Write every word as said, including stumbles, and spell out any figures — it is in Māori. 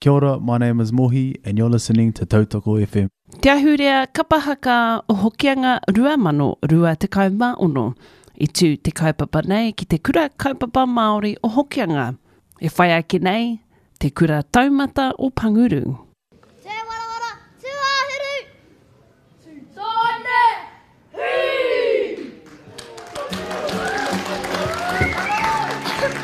Kia ora, my name is Mohi, and you're listening to Tautoko F M. Te ahurea kapahaka o hokianga rua mano rua te kauma ono. I tū te kaupapa nei ki te kura kaupapa Māori o hokianga. E whai ake nei, te kura taumata o Panguru.